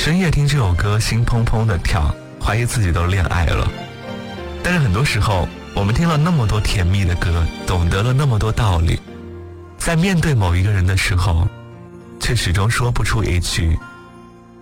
深夜听这首歌，心砰砰的跳，怀疑自己都恋爱了。但是很多时候，我们听了那么多甜蜜的歌，懂得了那么多道理，在面对某一个人的时候，却始终说不出一句